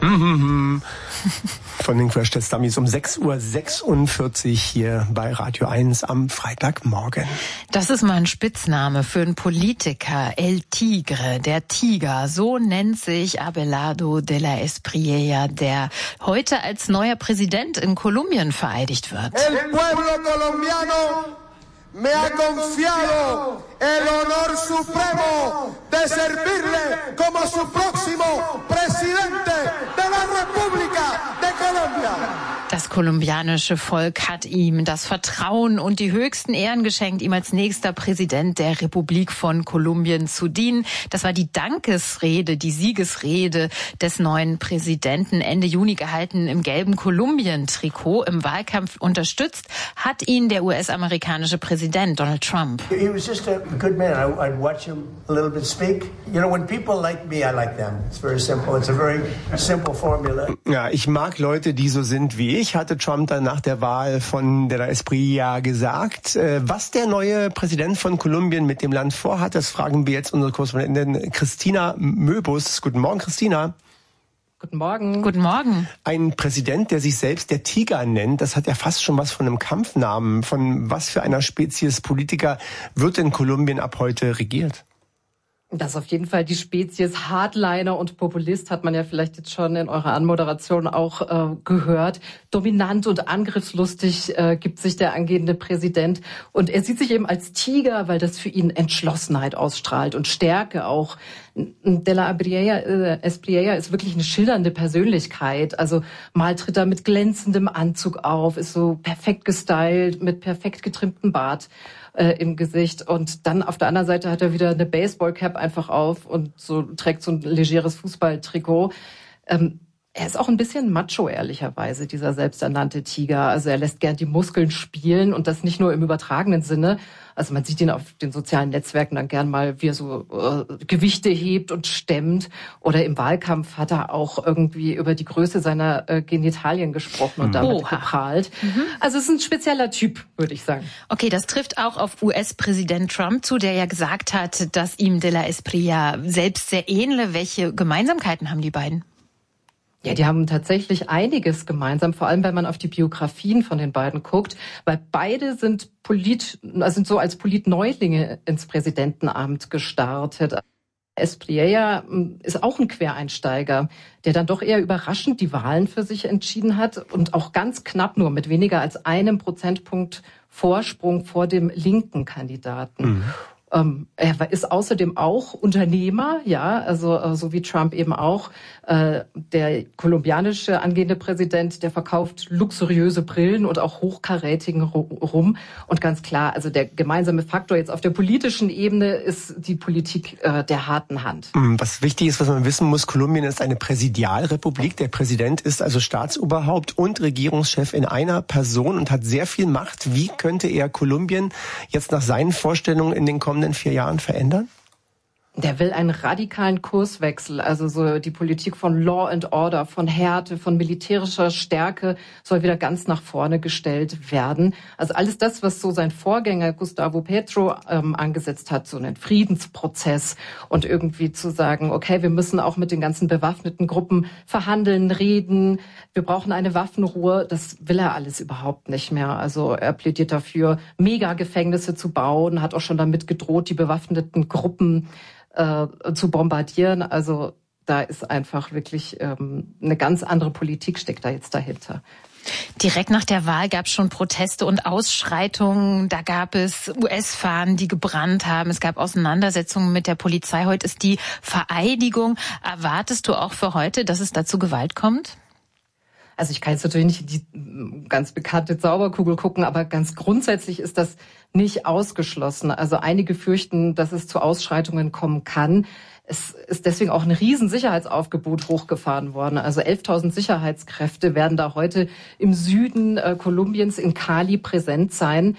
Von den Crash Test Dummies um 6:46 Uhr hier bei Radio 1 am Freitagmorgen. Das ist mal ein Spitzname für einen Politiker. El Tigre, der Tiger. So nennt sich Abelardo de la Espriella, der heute als neuer Präsident in Kolumbien vereidigt wird. El pueblo colombiano me ha confiado el honor supremo de servirle como su próximo presidente de la República de Colombia. Das kolumbianische Volk hat ihm das Vertrauen und die höchsten Ehren geschenkt, ihm als nächster Präsident der Republik von Kolumbien zu dienen. Das war die Dankesrede, die Siegesrede des neuen Präsidenten, Ende Juni gehalten im gelben Kolumbien-Trikot. Im Wahlkampf unterstützt hat ihn der US-amerikanische Präsident Donald Trump. He was just a good man. I'd watch him a little bit speak. You know, when people like me, I like them. It's very simple. It's a very simple formula. Ja, ich mag Leute, die so sind wie ich, hatte Trump dann nach der Wahl von de la Espriella gesagt. Was der neue Präsident von Kolumbien mit dem Land vorhat, das fragen wir jetzt unsere Korrespondentin Christina Möbus. Guten Morgen, Christina. Guten Morgen. Guten Morgen. Ein Präsident, der sich selbst der Tiger nennt, das hat ja fast schon was von einem Kampfnamen. Von was für einer Spezies Politiker wird in Kolumbien ab heute regiert? Das ist auf jeden Fall die Spezies Hardliner und Populist, hat man ja vielleicht jetzt schon in eurer Anmoderation auch gehört. Dominant und angriffslustig gibt sich der angehende Präsident. Und er sieht sich eben als Tiger, weil das für ihn Entschlossenheit ausstrahlt und Stärke auch. De la Espriella ist wirklich eine schillernde Persönlichkeit. Also mal tritt er mit glänzendem Anzug auf, ist so perfekt gestylt, mit perfekt getrimmtem Bart im Gesicht. Und dann auf der anderen Seite hat er wieder eine Baseballcap einfach auf und so trägt so ein legeres Fußballtrikot. Er ist auch ein bisschen macho, ehrlicherweise, dieser selbsternannte Tiger. Also er lässt gern die Muskeln spielen und das nicht nur im übertragenen Sinne. Also man sieht ihn auf den sozialen Netzwerken dann gern mal, wie er so Gewichte hebt und stemmt. Oder im Wahlkampf hat er auch irgendwie über die Größe seiner Genitalien gesprochen und damit geprahlt. Also es ist ein spezieller Typ, würde ich sagen. Okay, das trifft auch auf US-Präsident Trump zu, der ja gesagt hat, dass ihm de la Espriella selbst sehr ähnle. Welche Gemeinsamkeiten haben die beiden? Ja, die haben tatsächlich einiges gemeinsam, vor allem wenn man auf die Biografien von den beiden guckt, weil beide sind so als Politneulinge ins Präsidentenamt gestartet. Espriella ist auch ein Quereinsteiger, der dann doch eher überraschend die Wahlen für sich entschieden hat und auch ganz knapp nur mit weniger als 1 Prozentpunkt Vorsprung vor dem linken Kandidaten. Er ist außerdem auch Unternehmer, ja, also so wie Trump eben auch. Der kolumbianische angehende Präsident, der verkauft luxuriöse Brillen und auch hochkarätigen Rum. Und ganz klar, also der gemeinsame Faktor jetzt auf der politischen Ebene ist die Politik der harten Hand. Was wichtig ist, was man wissen muss, Kolumbien ist eine Präsidialrepublik. Der Präsident ist also Staatsoberhaupt und Regierungschef in einer Person und hat sehr viel Macht. Wie könnte er Kolumbien jetzt nach seinen Vorstellungen in den kommenden 4 Jahren verändern? Der will einen radikalen Kurswechsel, also so die Politik von Law and Order, von Härte, von militärischer Stärke soll wieder ganz nach vorne gestellt werden. Also alles das, was so sein Vorgänger Gustavo Petro angesetzt hat, so einen Friedensprozess und irgendwie zu sagen, okay, wir müssen auch mit den ganzen bewaffneten Gruppen verhandeln, reden, wir brauchen eine Waffenruhe, das will er alles überhaupt nicht mehr. Also er plädiert dafür, Megagefängnisse zu bauen, hat auch schon damit gedroht, die bewaffneten Gruppen zu bombardieren. Also da ist einfach wirklich eine ganz andere Politik steckt da jetzt dahinter. Direkt nach der Wahl gab es schon Proteste und Ausschreitungen. Da gab es US-Fahnen, die gebrannt haben. Es gab Auseinandersetzungen mit der Polizei. Heute ist die Vereidigung. Erwartest du auch für heute, dass es da zu Gewalt kommt? Also ich kann jetzt natürlich nicht in die ganz bekannte Zauberkugel gucken, aber ganz grundsätzlich ist das nicht ausgeschlossen. Also einige fürchten, dass es zu Ausschreitungen kommen kann. Es ist deswegen auch ein Riesensicherheitsaufgebot hochgefahren worden. Also 11.000 Sicherheitskräfte werden da heute im Süden Kolumbiens in Cali präsent sein.